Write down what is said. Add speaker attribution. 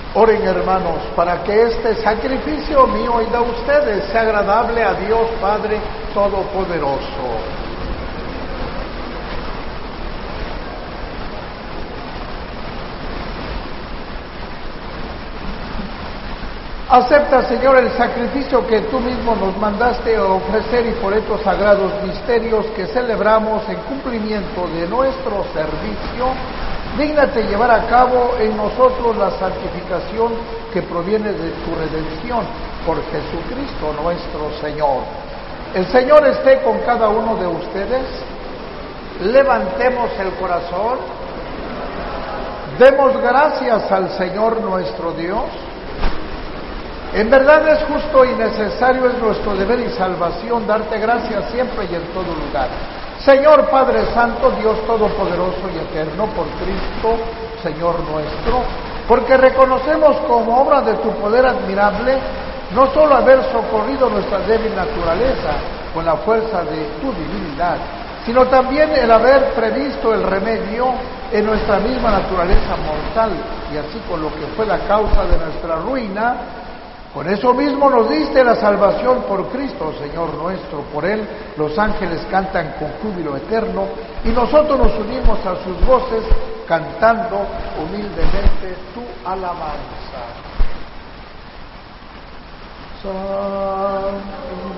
Speaker 1: Oren, hermanos, para que este sacrificio mío y de ustedes sea agradable a Dios Padre Todopoderoso. Acepta, Señor, el sacrificio que tú mismo nos mandaste a ofrecer y por estos sagrados misterios que celebramos en cumplimiento de nuestro servicio, dígnate llevar a cabo en nosotros la santificación que proviene de tu redención por Jesucristo nuestro Señor. El Señor esté con cada uno de ustedes. Levantemos el corazón. Demos gracias al Señor nuestro Dios. En verdad es justo y necesario, es nuestro deber y salvación darte gracias siempre y en todo lugar. Señor Padre Santo, Dios Todopoderoso y Eterno, por Cristo, Señor nuestro, porque reconocemos como obra de tu poder admirable, no solo haber socorrido nuestra débil naturaleza con la fuerza de tu divinidad, sino también el haber previsto el remedio en nuestra misma naturaleza mortal, y así con lo que fue la causa de nuestra ruina. Con eso mismo nos diste la salvación por Cristo, Señor nuestro. Por Él los ángeles cantan con júbilo eterno y nosotros nos unimos a sus voces cantando humildemente tu alabanza. Santo